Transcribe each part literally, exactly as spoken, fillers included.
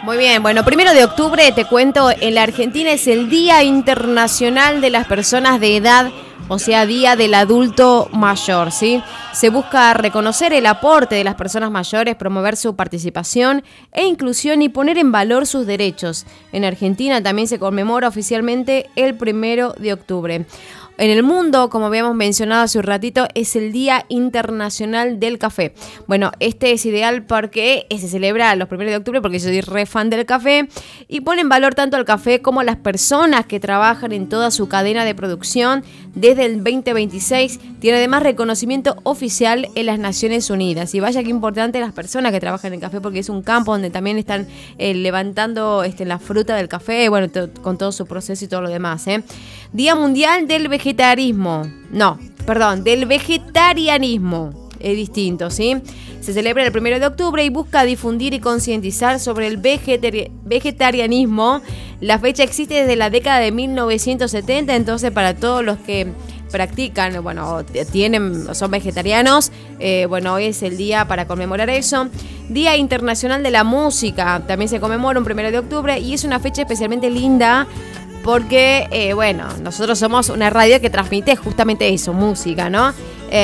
Muy bien, bueno, primero de octubre, te cuento, en la Argentina es el Día Internacional de las Personas de Edad, o sea, Día del Adulto Mayor, ¿sí? Se busca reconocer el aporte de las personas mayores, promover su participación e inclusión y poner en valor sus derechos. En Argentina también se conmemora oficialmente el primero de octubre. En el mundo, como habíamos mencionado hace un ratito, es el Día Internacional del Café. Bueno, este es ideal porque se celebra los primeros de octubre porque yo soy re fan del café y pone en valor tanto al café como a las personas que trabajan en toda su cadena de producción. Desde el veinte veintiséis tiene además reconocimiento oficial en las Naciones Unidas. Y vaya que importante las personas que trabajan en café porque es un campo donde también están eh, levantando este, la fruta del café, bueno, to- con todo su proceso y todo lo demás. ¿eh? Día Mundial del Vegetarismo. No, perdón, del Vegetarianismo. Es distinto, ¿sí? Se celebra el primero de octubre y busca difundir y concientizar sobre el vegetari- vegetarianismo. La fecha existe desde la década de mil novecientos setenta, entonces para todos los que practican, bueno, tienen, son vegetarianos, eh, bueno, hoy es el día para conmemorar eso. Día Internacional de la Música, también se conmemora un primero de octubre y es una fecha especialmente linda porque, eh, bueno, nosotros somos una radio que transmite justamente eso, música, ¿no?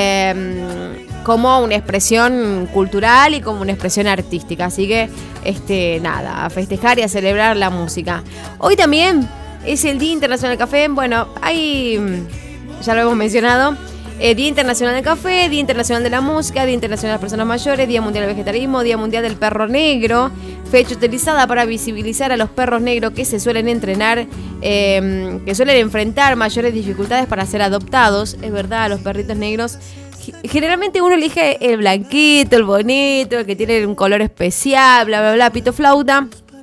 Eh, como una expresión cultural y como una expresión artística. Así que, este, nada, a festejar y a celebrar la música. Hoy también es el Día Internacional del Café. Bueno, hay, ya lo hemos mencionado, eh, Día Internacional del Café, Día Internacional de la Música, Día Internacional de las Personas Mayores, Día Mundial del Vegetarianismo, Día Mundial del Perro Negro, fecha utilizada para visibilizar a los perros negros que se suelen entrenar, eh, que suelen enfrentar mayores dificultades para ser adoptados. Es verdad, los perritos negros generalmente uno elige el blanquito, el bonito, el que tiene un color especial, bla, bla, bla, pito flauta.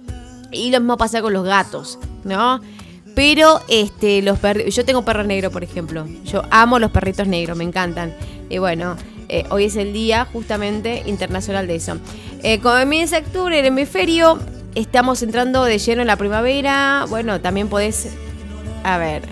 Y lo mismo pasa con los gatos, ¿no? Pero este, los perri- yo tengo perros negros, por ejemplo. Yo amo los perritos negros, me encantan. Y bueno, eh, hoy es el día justamente internacional de eso. Eh, comienza octubre, el hemisferio, estamos entrando de lleno en la primavera. Bueno, también podés, a ver...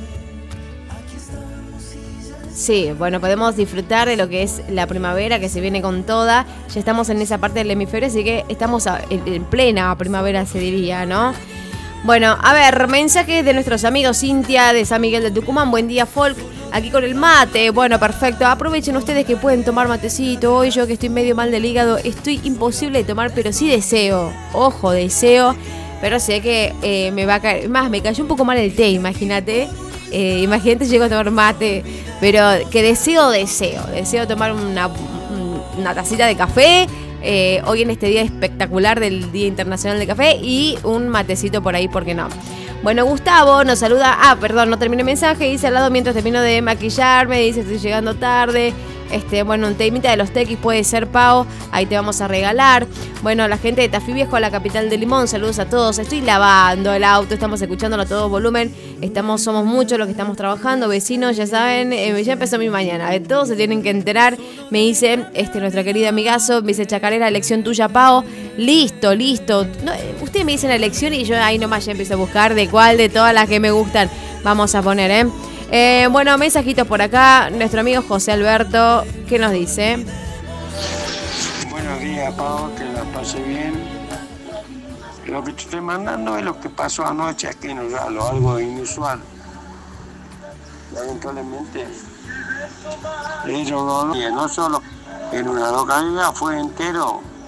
Sí, bueno, podemos disfrutar de lo que es la primavera que se viene con toda. Ya estamos en esa parte del hemisferio, así que estamos a, en, en plena primavera, se diría, ¿no? Bueno, a ver, mensajes de nuestros amigos. Cintia de San Miguel de Tucumán. Buen día, folk. Aquí con el mate. Bueno, perfecto. Aprovechen ustedes que pueden tomar matecito. Hoy yo que estoy medio mal del hígado, estoy imposible de tomar, pero sí deseo. Ojo, deseo. Pero sé que eh, me va a caer. Más, me cayó un poco mal el té, imagínate. Eh, imagínate, llego a tomar mate, pero que deseo, deseo, deseo tomar una, una tacita de café, eh, hoy en este día espectacular del Día Internacional del Café y un matecito por ahí, ¿por qué no? Bueno, Gustavo nos saluda, ah, perdón, no terminé el mensaje, dice al lado mientras termino de maquillarme, dice estoy llegando tarde. Este, bueno, un temita de los tequis puede ser, Pau, ahí te vamos a regalar. Bueno, la gente de Tafí Viejo, a la capital de Limón, saludos a todos. Estoy lavando el auto, estamos escuchándolo a todo volumen. Estamos, somos muchos los que estamos trabajando, vecinos, ya saben, eh, ya empezó mi mañana. Eh, todos se tienen que enterar. Me dice este, nuestra querida amigazo, me dice Chacarera, elección tuya, Pau. Listo, listo. No, eh, ustedes me dicen la elección y yo ahí nomás ya empiezo a buscar de cuál de todas las que me gustan vamos a poner, ¿eh? Eh, bueno, mensajitos por acá. Nuestro amigo José Alberto, ¿qué nos dice? Buenos días, Pau, que la pase bien. Lo que te estoy mandando es lo que pasó anoche aquí en Uralo, algo inusual. Lamentablemente, ellos no, no solo en una localidad, fue entero.